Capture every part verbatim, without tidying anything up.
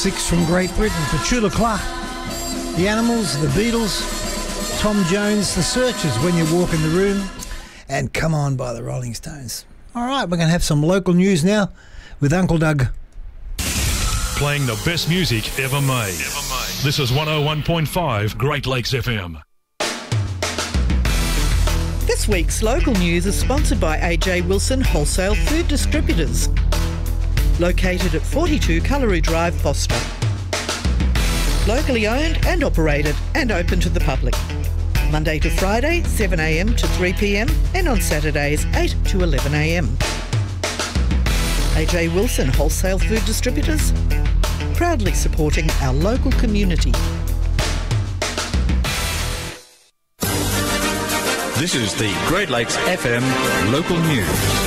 six from Great Britain, Petula Clark, The Animals, The Beatles, Tom Jones, The Searchers, When You Walk in the Room, and Come On by the Rolling Stones. All right, we're going to have some local news now with Uncle Doug. Playing the best music ever made. Ever made. This is one oh one point five Great Lakes F M. This week's local news is sponsored by A J Wilson Wholesale Food Distributors, located at forty-two Cullery Drive, Foster. Locally owned and operated and open to the public. Monday to Friday, seven a m to three p m and on Saturdays, eight to eleven a m. A J Wilson Wholesale Food Distributors, proudly supporting our local community. This is the Great Lakes F M local news.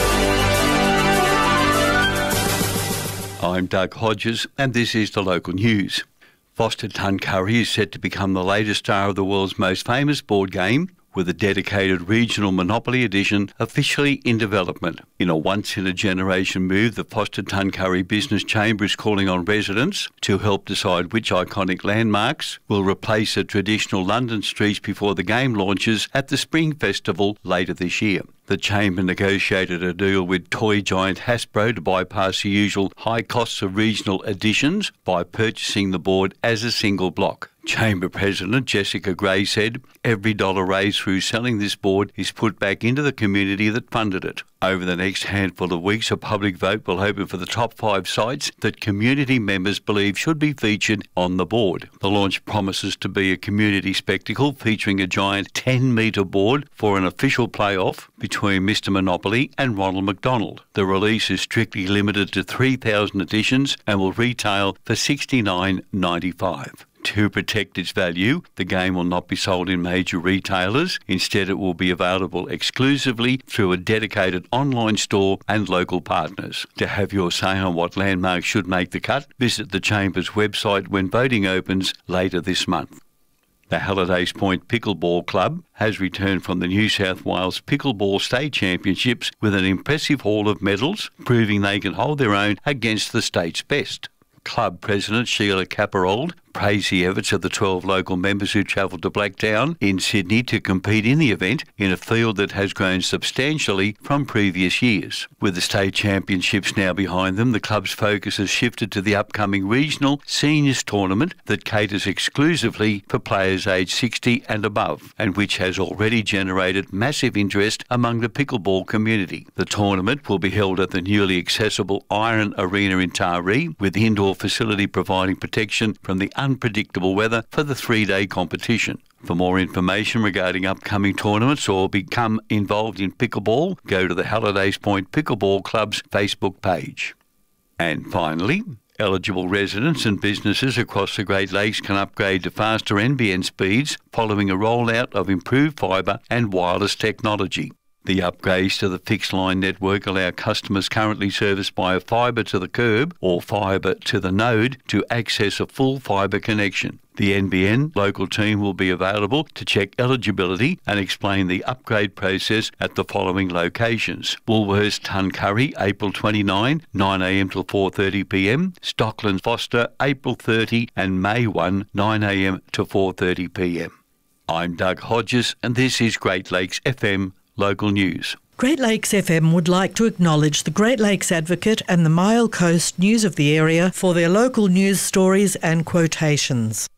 I'm Doug Hodges and this is the local news. Foster Tuncurry is set to become the latest star of the world's most famous board game, with a dedicated regional Monopoly edition officially in development. In a once-in-a-generation move, the Foster Tuncurry Business Chamber is calling on residents to help decide which iconic landmarks will replace the traditional London streets before the game launches at the Spring Festival later this year. The Chamber negotiated a deal with toy giant Hasbro to bypass the usual high costs of regional editions by purchasing the board as a single block. Chamber President Jessica Gray said, "Every dollar raised through selling this board is put back into the community that funded it." Over the next handful of weeks, a public vote will open for the top five sites that community members believe should be featured on the board. The launch promises to be a community spectacle featuring a giant ten metre board for an official playoff between Mister Monopoly and Ronald McDonald. The release is strictly limited to three thousand editions and will retail for sixty-nine dollars ninety-five. To protect its value, the game will not be sold in major retailers. Instead, it will be available exclusively through a dedicated online store and local partners. To have your say on what landmarks should make the cut, visit the Chamber's website when voting opens later this month. The Hallidays Point Pickleball Club has returned from the New South Wales Pickleball State Championships with an impressive haul of medals, proving they can hold their own against the state's best. Club President Sheila Caparold praised the efforts of the twelve local members who travelled to Blacktown in Sydney to compete in the event in a field that has grown substantially from previous years. With the state championships now behind them, the club's focus has shifted to the upcoming regional seniors tournament that caters exclusively for players aged sixty and above, and which has already generated massive interest among the pickleball community. The tournament will be held at the newly accessible Iron Arena in Taree, with the indoor facility providing protection from the unpredictable weather for the three-day competition. For more information regarding upcoming tournaments or become involved in pickleball, go to the Hallidays Point Pickleball Club's Facebook page. And finally, eligible residents and businesses across the Great Lakes can upgrade to faster N B N speeds following a rollout of improved fibre and wireless technology. The upgrades to the fixed line network allow customers currently serviced by a fibre to the curb or fibre to the node to access a full fibre connection. The N B N local team will be available to check eligibility and explain the upgrade process at the following locations: Woolworths Tuncurry, April twenty-ninth, nine a m till four thirty p m, Stockland Foster, April thirtieth, and May first, nine a m to four thirty p m. I'm Doug Hodges and this is Great Lakes F M Local News. Great Lakes F M would like to acknowledge the Great Lakes Advocate and the Mile Coast News of the area for their local news stories and quotations.